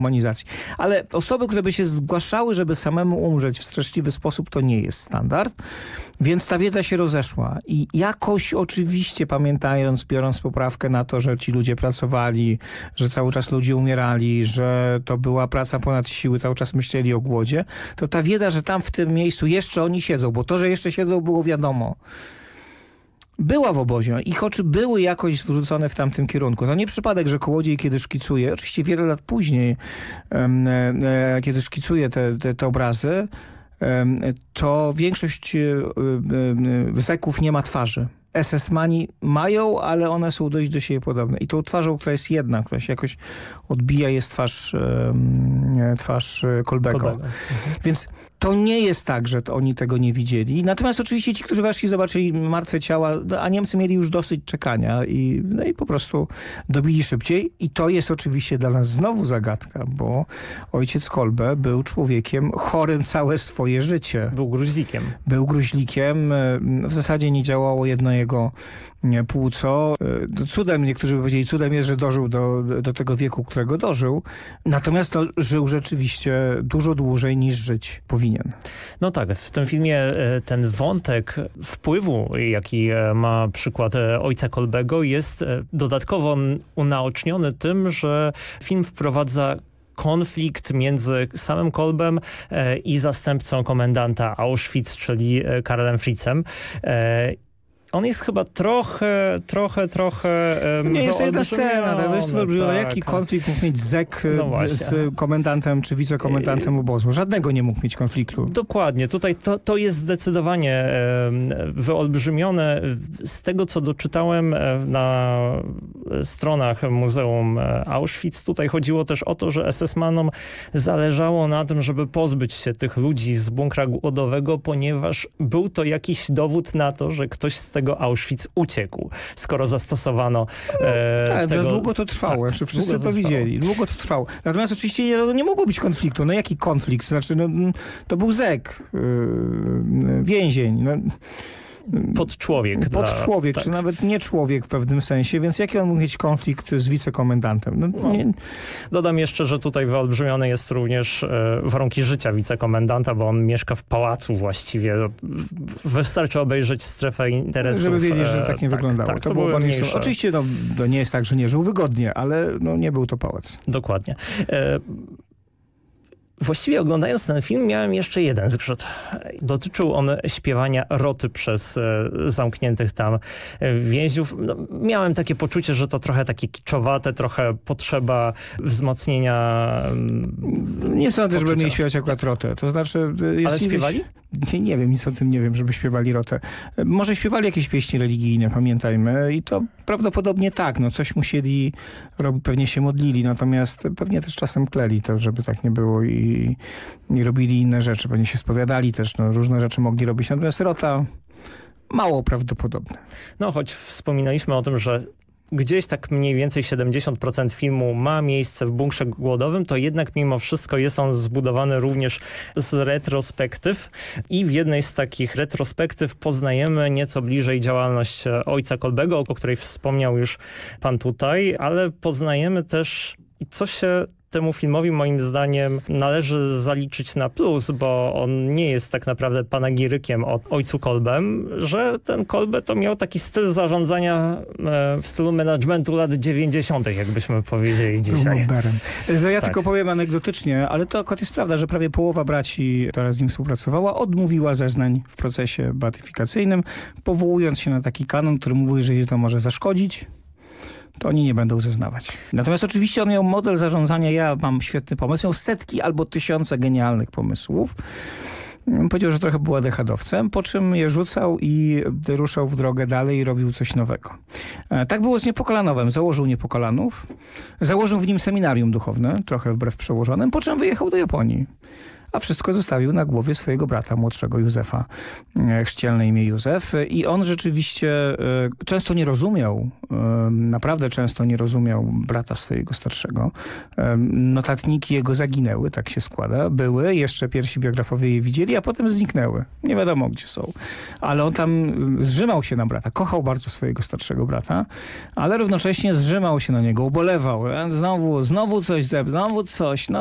humanizacji. Ale osoby, które by się zgłaszały, żeby samemu umrzeć w straszliwy sposób, to nie jest standard. Więc ta wiedza się rozeszła. I jakoś oczywiście pamiętając, biorąc poprawkę na to, że ci ludzie pracowali, że cały czas ludzie umierali, że to była praca ponad siły, cały czas myśleli o głodzie, to ta wiedza, że tam w tym miejscu jeszcze oni siedzą, bo to, że jeszcze siedzą, było wiadomo. Była w obozie. Ich oczy były jakoś zwrócone w tamtym kierunku. To nie przypadek, że Kołodziej, kiedy szkicuje, oczywiście wiele lat później, kiedy szkicuje te obrazy, to większość zeków nie ma twarz. SS-mani mają, ale one są dość do siebie podobne. I tą twarzą, która jest jedna, która się jakoś odbija, jest twarz Kolbego. Więc to nie jest tak, że oni tego nie widzieli. Natomiast oczywiście ci, którzy weszli, zobaczyli martwe ciała, a Niemcy mieli już dosyć czekania i po prostu dobili szybciej. I to jest oczywiście dla nas znowu zagadka, bo ojciec Kolbe był człowiekiem chorym całe swoje życie. Był gruźlikiem. Był gruźlikiem. W zasadzie nie działało jedno jego płuco. Cudem, niektórzy by powiedzieli, cudem jest, że dożył do tego wieku, którego dożył. Natomiast żył rzeczywiście dużo dłużej niż żyć powinien. No tak, w tym filmie ten wątek wpływu, jaki ma przykład ojca Kolbego, jest dodatkowo unaoczniony tym, że film wprowadza konflikt między samym Kolbem i zastępcą komendanta Auschwitz, czyli Karlem Fritzem. On jest chyba trochę nie, jest jedna scena, tak? Jaki konflikt mógł mieć zek z komendantem czy wicekomendantem obozu? Żadnego nie mógł mieć konfliktu. Dokładnie. Tutaj to jest zdecydowanie wyolbrzymione. Z tego, co doczytałem na stronach Muzeum Auschwitz, tutaj chodziło też o to, że SS-manom zależało na tym, żeby pozbyć się tych ludzi z bunkra głodowego, ponieważ był to jakiś dowód na to, że ktoś z tego Auschwitz uciekł, skoro zastosowano tego... Długo to trwało, tak, wszyscy to widzieli. Długo to trwało. Natomiast oczywiście nie mogło być konfliktu. No jaki konflikt? Znaczy, to był zek, więzień. Podczłowiek. Czy nawet nie człowiek w pewnym sensie, więc jaki on mógł mieć konflikt z wicekomendantem? Dodam jeszcze, że tutaj wyolbrzymione jest również warunki życia wicekomendanta, bo on mieszka w pałacu właściwie. Wystarczy obejrzeć strefę interesów. Żeby wiedzieć, że tak nie wyglądało. Tak, to było mniejsze. Oczywiście to nie jest tak, że nie żył wygodnie, ale nie był to pałac. Dokładnie. Właściwie oglądając ten film miałem jeszcze jeden zgrzyt. Dotyczył on śpiewania roty przez zamkniętych tam więźniów. Miałem takie poczucie, że to trochę takie kiczowate, trochę potrzeba wzmocnienia. Nie sądzę, żeby mieli śpiewać akurat rotę. To znaczy... Ale śpiewali? Nie wiem, nic o tym nie wiem, żeby śpiewali rotę. Może śpiewali jakieś pieśni religijne, pamiętajmy. I to prawdopodobnie tak. Coś musieli robić, pewnie się modlili. Natomiast pewnie też czasem kleli to, żeby tak nie było i robili inne rzeczy. Pewnie się spowiadali też. Różne rzeczy mogli robić. Natomiast rota mało prawdopodobne. Choć wspominaliśmy o tym, że gdzieś tak mniej więcej 70% filmu ma miejsce w bunkrze głodowym, to jednak mimo wszystko jest on zbudowany również z retrospektyw i w jednej z takich retrospektyw poznajemy nieco bliżej działalność ojca Kolbego, o której wspomniał już pan tutaj, ale poznajemy też, co się temu filmowi moim zdaniem należy zaliczyć na plus, bo on nie jest tak naprawdę panegirykiem o ojcu Kolbem, że ten Kolbe to miał taki styl zarządzania w stylu managementu lat 90., jakbyśmy powiedzieli dzisiaj. Ja tylko powiem anegdotycznie, ale to akurat jest prawda, że prawie połowa braci, która z nim współpracowała, odmówiła zeznań w procesie beatyfikacyjnym, powołując się na taki kanon, który mówi, że jej to może zaszkodzić, to oni nie będą zeznawać. Natomiast oczywiście on miał model zarządzania, ja mam świetny pomysł, miał setki albo tysiące genialnych pomysłów. Powiedział, że trochę był adechadowcem, po czym je rzucał i ruszał w drogę dalej i robił coś nowego. Tak było z Niepokalanowem. Założył Niepokalanów, założył w nim seminarium duchowne, trochę wbrew przełożonym, po czym wyjechał do Japonii. a wszystko zostawił na głowie swojego brata młodszego Józefa, chrzcielne imię Józef. I on rzeczywiście często nie rozumiał, naprawdę często nie rozumiał brata swojego starszego. Notatniki jego zaginęły, tak się składa. Były, jeszcze pierwsi biografowie je widzieli, a potem zniknęły. Nie wiadomo, gdzie są. Ale on tam zrzymał się na brata, kochał bardzo swojego starszego brata, ale równocześnie zrzymał się na niego, ubolewał. Znowu coś, no